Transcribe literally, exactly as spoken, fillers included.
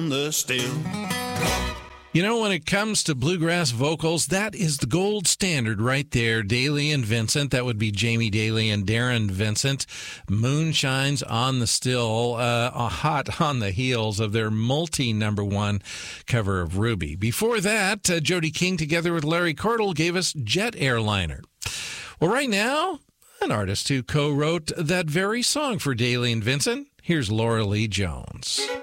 on the still. You know, when it comes to bluegrass vocals, that is the gold standard right there. Daly and Vincent, that would be Jamie Daly and Darren Vincent. Moonshines on the Still, uh, hot on the heels of their multi-number one cover of Ruby. Before that, uh, Jody King together with Larry Cordell gave us Jet Airliner. Well, right now, an artist who co-wrote that very song for Daly and Vincent, here's Laura Lee Jones.